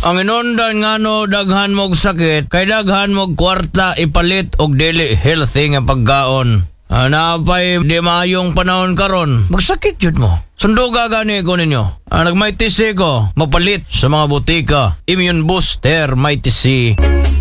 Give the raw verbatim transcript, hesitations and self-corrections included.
Ang inundan nga no daghan mog sakit, kay daghan mog kwarta ipalit og dili healthy nga pagkaon. Ah, napay di maayong panahon karon, magsakit jud mo. Sunduga gani ko ninyo. Ah, nagmay tisi ko, mapalit sa mga butika. Immune Booster, may tisi.